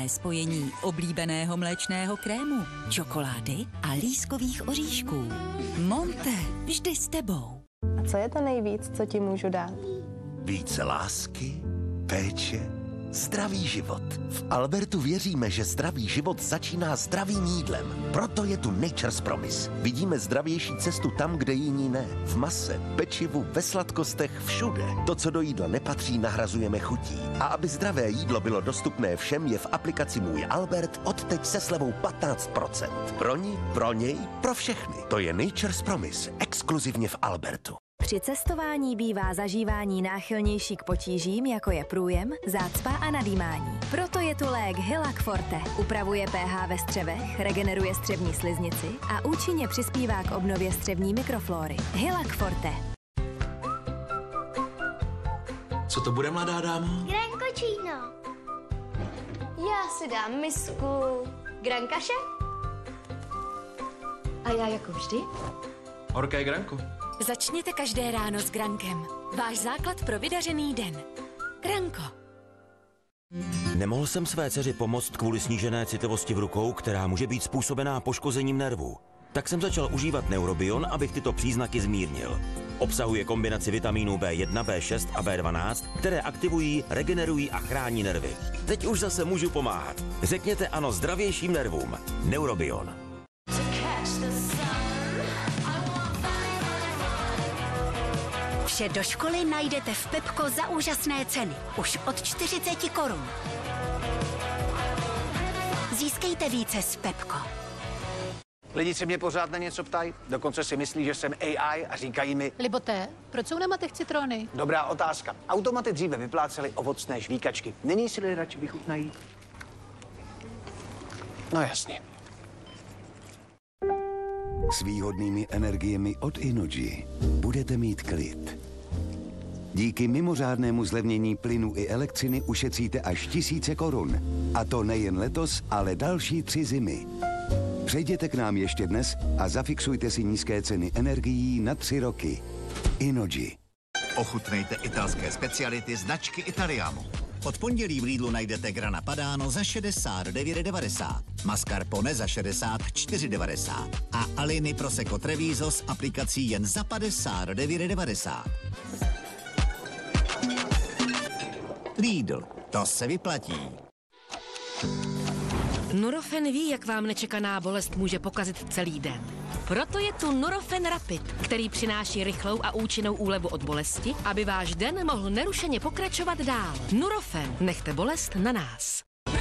úžasné spojení oblíbeného mléčného krému, čokolády a lískových oříšků. Monte, vždy s tebou. A co je to nejvíc, co ti můžu dát? Více lásky, péče, zdravý život. V Albertu věříme, že zdravý život začíná zdravým jídlem. Proto je tu Nature's Promise. Vidíme zdravější cestu tam, kde jiní ne. V mase, pečivu, ve sladkostech, všude. To, co do jídla nepatří, nahrazujeme chutí. A aby zdravé jídlo bylo dostupné všem, je v aplikaci Můj Albert odteď se slevou 15%. Pro ní, pro něj, pro všechny. To je Nature's Promise, exkluzivně v Albertu. Při cestování bývá zažívání náchylnější k potížím, jako je průjem, zácpa a nadýmání. Proto je tu lék Hylac Forte. Upravuje pH ve střevech, regeneruje střevní sliznici a účinně přispívá k obnově střevní mikroflóry. Hylac Forte. Co to bude, mladá dámo? Grankočíno. Já si dám misku grankaše. A já jako vždy? Horké granko. Začněte každé ráno s Grankem. Váš základ pro vydařený den. Granko. Nemohl jsem své dceři pomoct kvůli snížené citlivosti v rukou, která může být způsobená poškozením nervů. Tak jsem začal užívat Neurobion, abych tyto příznaky zmírnil. Obsahuje kombinaci vitamínů B1, B6 a B12, které aktivují, regenerují a chrání nervy. Teď už zase můžu pomáhat. Řekněte ano zdravějším nervům. Neurobion. Vše do školy najdete v Pepko za úžasné ceny. Už od 40 korun. Získejte více s Pepko. Lidi se mě pořád na něco ptají, dokonce si myslí, že jsem AI a říkají mi... Liboté, proč jsou na matech citrony? Dobrá otázka. Automaty dříve vyplácely ovocné žvíkačky. Nyní si lidé radši vychutnají? No jasně. S výhodnými energiemi od Innogy budete mít klid. Díky mimořádnému zlevnění plynu i elektřiny ušetříte až tisíce korun. A to nejen letos, ale další 3 zimy. Přejděte k nám ještě dnes a zafixujte si nízké ceny energií na 3 roky. Innogy. Ochutnejte italské speciality značky Italiamo. Od pondělí v Lidlu najdete Grana Padano za 69,90, mascarpone za 64,90 a Alini Prosecco Treviso s aplikací jen za 59,90. Lidl, to se vyplatí. Nurofen ví, jak vám nečekaná bolest může pokazit celý den. Proto je tu Nurofen Rapid, který přináší rychlou a účinnou úlevu od bolesti, aby váš den mohl nerušeně pokračovat dál. Nurofen, nechte bolest na nás.